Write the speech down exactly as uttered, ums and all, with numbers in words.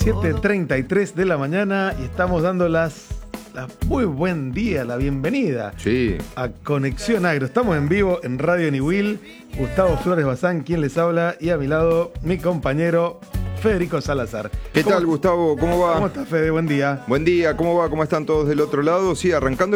siete treinta y tres de la mañana y estamos dando las, las muy buen día, la bienvenida sí. a Conexión Agro. Estamos en vivo en Radio Niwil. Gustavo Flores Bazán, quien les habla, y a mi lado mi compañero Federico Salazar. ¿Qué tal, Gustavo? ¿Cómo va? ¿Cómo estás, Fede? Buen día. Buen día, ¿cómo va? ¿Cómo están todos del otro lado? Sí, arrancando